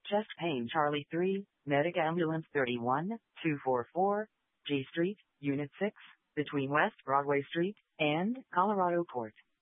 Chest pain Charlie 3, Medic Ambulance 31, 244, G Street, Unit 6, between West Broadway Street and Colorado Court.